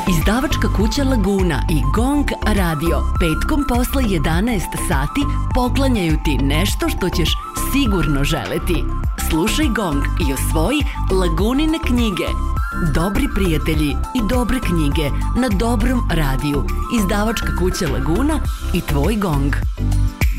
Izdavačka kuća Laguna i Gong Radio petkom posle 11 sati poklanjaju ti nešto što ćeš sigurno želeti. Slušaj Gong i osvoji Lagunine knjige. Dobri prijatelji i dobre knjige na dobrom radiju. Izdavačka kuća Laguna i tvoj Gong.